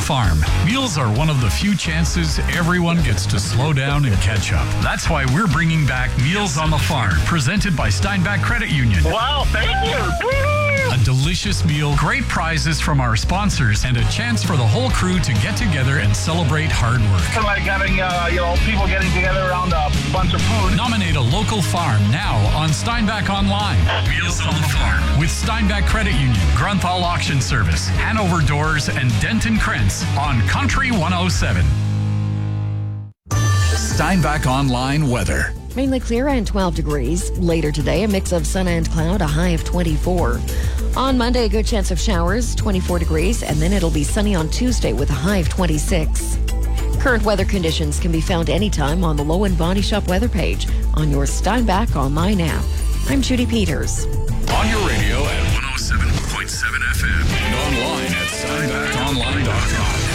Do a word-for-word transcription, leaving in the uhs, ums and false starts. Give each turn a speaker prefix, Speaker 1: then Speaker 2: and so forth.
Speaker 1: Farm. Meals are one of the few chances everyone gets to slow down and catch up. That's why we're bringing back Meals on the Farm, presented by Steinbach Credit Union.
Speaker 2: Wow, thank you.
Speaker 1: A delicious meal, great prizes from our sponsors, and a chance for the whole crew to get together and celebrate hard work.
Speaker 2: Kind of like having, uh, you know, people getting together around a bunch of food.
Speaker 1: Nominate a local farm now on Steinbach Online. Meals on the Farm with Steinbach Credit Union, Grunthal Auction Service, Hanover Doors, and Denton Krentz on Country one oh seven. Steinbach Online weather.
Speaker 3: Mainly clear and twelve degrees. Later today, a mix of sun and cloud, a high of twenty-four. On Monday, a good chance of showers, twenty-four degrees, and then it'll be sunny on Tuesday with a high of twenty-six. Current weather conditions can be found anytime on the Low End Body Shop weather page on your Steinbach Online app. I'm Judy Peters.
Speaker 1: On your radio at one oh seven point seven F M and online at steinbach online dot com.